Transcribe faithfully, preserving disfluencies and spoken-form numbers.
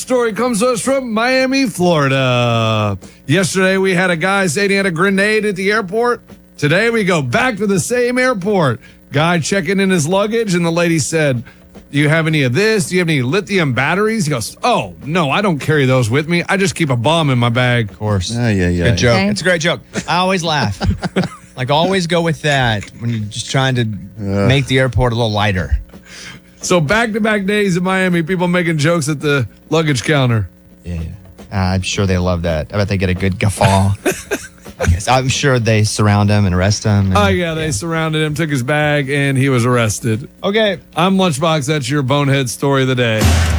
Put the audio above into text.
story comes to us from Miami, Florida. Yesterday, we had a guy saying he had a grenade at the airport. Today, we go back to the same airport. Guy checking in his luggage, and the lady said, do you have any of this? Do you have any lithium batteries? He goes, oh, no, I don't carry those with me. I just keep a bomb in my bag. Of course. Yeah, yeah, yeah. Good joke. Okay. It's a great joke. I always laugh. Like, always go with that when you're just trying to uh. make the airport a little lighter. So back-to-back days in Miami, people making jokes at the luggage counter. Yeah, yeah. Uh, I'm sure they love that. I bet they get a good guffaw. I guess. I'm sure they surround him and arrest him. And, oh, yeah, they yeah. surrounded him, took his bag, and he was arrested. Okay. I'm Lunchbox. That's your bonehead story of the day.